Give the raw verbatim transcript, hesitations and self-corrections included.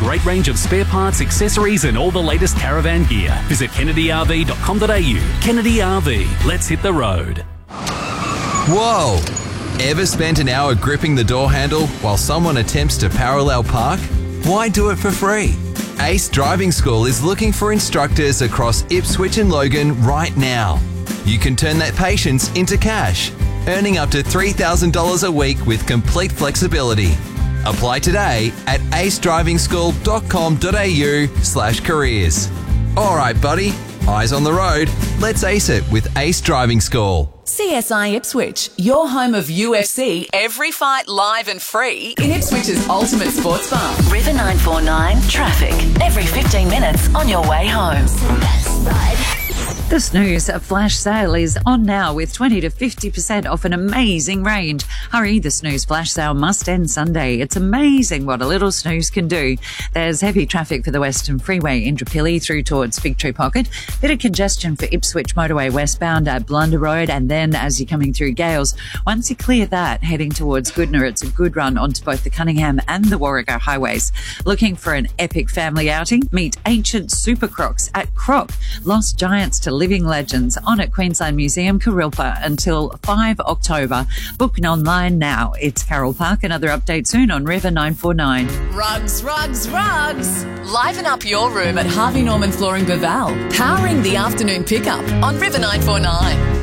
great range of spare parts, accessories and all the latest caravan gear. Visit kennedy r v dot com dot a u. Kennedy R V. Let's hit the road. Whoa! Ever spent an hour gripping the door handle while someone attempts to parallel park? Why do it for free? Ace Driving School is looking for instructors across Ipswich and Logan right now. You can turn that patience into cash, earning up to three thousand dollars a week with complete flexibility. Apply today at ace driving school dot com dot a u slash careers. All right, buddy, eyes on the road. Let's ace it with Ace Driving School. C S I Ipswich, your home of U F C, every fight live and free in Ipswich's ultimate sports bar. River nine four nine traffic, every fifteen minutes on your way home. The Snooze flash sale is on now with twenty to fifty percent off an amazing range. Hurry, the Snooze flash sale must end Sunday. It's amazing what a little snooze can do. There's heavy traffic for the Western Freeway in Indooroopilly through towards Victory Pocket. Bit of congestion for Ipswich Motorway westbound at Blunder Road, and then as you're coming through Gales, once you clear that, heading towards Goodna, it's a good run onto both the Cunningham and the Warrego highways. Looking for an epic family outing? Meet ancient super crocs at Croc, Lost Giants to Living Legends, on at Queensland Museum, Carilpa, until the fifth of October. Booking online now. It's Carol Park. Another update soon on River nine four nine. Rugs, rugs, rugs. Liven up your room at Harvey Norman Flooring Baval. Powering the afternoon pickup on River nine four nine.